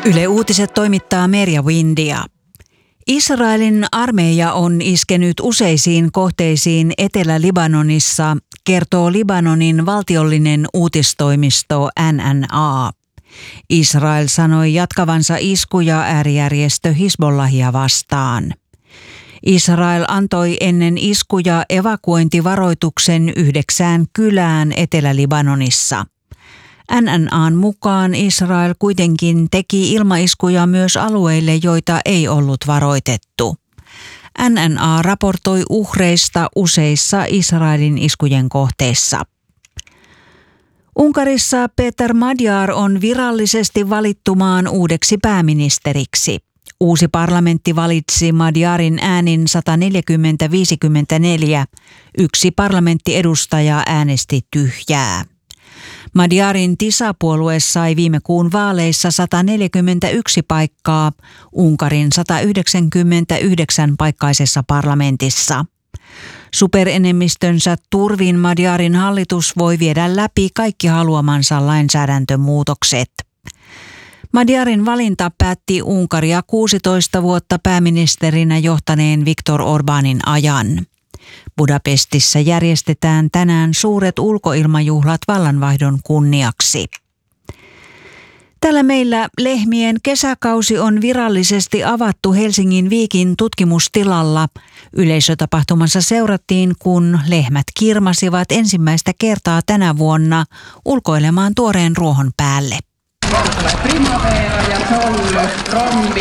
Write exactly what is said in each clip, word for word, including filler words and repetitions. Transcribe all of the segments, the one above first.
Yle Uutiset toimittaa Merja Windia. Israelin armeija on iskenyt useisiin kohteisiin Etelä-Libanonissa, kertoo Libanonin valtiollinen uutistoimisto N N A. Israel sanoi jatkavansa iskuja äärijärjestö Hizbollahia vastaan. Israel antoi ennen iskuja evakuointivaroituksen yhdeksään kylään Etelä-Libanonissa. N N A:n mukaan Israel kuitenkin teki ilmaiskuja myös alueille, joita ei ollut varoitettu. N N A raportoi uhreista useissa Israelin iskujen kohteissa. Unkarissa Péter Magyar on virallisesti valittu maan uudeksi pääministeriksi. Uusi parlamentti valitsi Magyarin äänin sata neljäkymmentä viisikymmentäneljä. Yksi parlamenttiedustaja äänesti tyhjää. Magyarin TISA-puolue sai viime kuun vaaleissa sata neljäkymmentäyksi paikkaa Unkarin sata yhdeksänkymmentäyhdeksän paikkaisessa parlamentissa. Superenemmistönsä turvin Magyarin hallitus voi viedä läpi kaikki haluamansa lainsäädäntömuutokset. Magyarin valinta päätti Unkaria kuusitoista vuotta pääministerinä johtaneen Viktor Orbánin ajan. Budapestissa järjestetään tänään suuret ulkoilmajuhlat vallanvaihdon kunniaksi. Tällä meillä lehmien kesäkausi on virallisesti avattu Helsingin Viikin tutkimustilalla. Yleisötapahtumassa seurattiin, kun lehmät kirmasivat ensimmäistä kertaa tänä vuonna ulkoilemaan tuoreen ruohon päälle. Primavera ja sollu, rombi.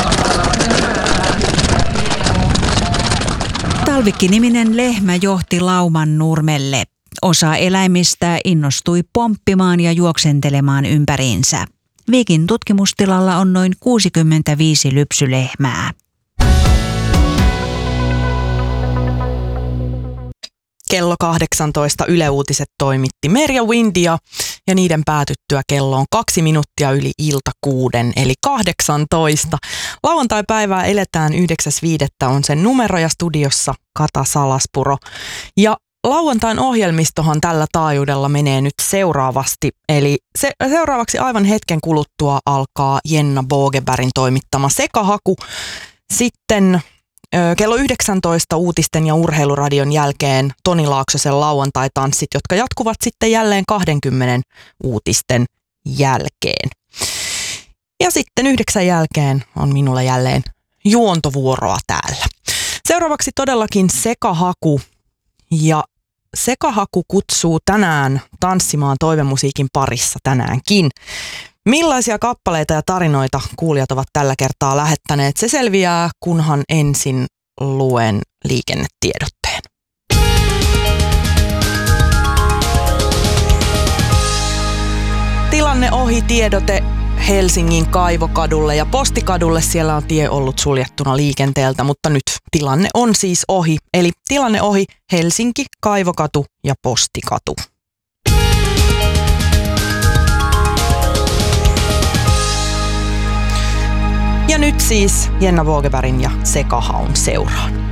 Talvikki-niminen lehmä johti lauman nurmelle. Osa eläimistä innostui pomppimaan ja juoksentelemaan ympäriinsä. Viikin tutkimustilalla on noin kuusikymmentäviisi lypsylehmää. Kello kahdeksantoista Yle Uutiset toimitti Merja Windia ja niiden päätyttyä kello on kaksi minuuttia yli ilta kuuden eli kahdeksantoista. Lauantai-päivää eletään yhdeksäs viidettä on sen numero ja studiossa Kata Salaspuro. Ja lauantain ohjelmistohan tällä taajuudella menee nyt seuraavasti. Eli se, seuraavaksi aivan hetken kuluttua alkaa Jenna Bogebergin toimittama Sekahaku. Sitten kello yhdeksäntoista uutisten ja urheiluradion jälkeen Toni Laaksosen lauantai-tanssit, jotka jatkuvat sitten jälleen kaksikymmentä uutisten jälkeen. Ja sitten yhdeksän jälkeen on minulla jälleen juontovuoroa täällä. Seuraavaksi todellakin Sekahaku. Ja Sekahaku kutsuu tänään tanssimaan toivemusiikin parissa tänäänkin. Millaisia kappaleita ja tarinoita kuulijat ovat tällä kertaa lähettäneet? Se selviää, kunhan ensin luen liikennetiedotteen. Tilanne ohi tiedote Helsingin Kaivokadulle ja Postikadulle. Siellä on tie ollut suljettuna liikenteeltä, mutta nyt tilanne on siis ohi. Eli tilanne ohi Helsinki, Kaivokatu ja Postikatu. Ja nyt siis Jenna Bogebergin ja Sekahaun seuraan.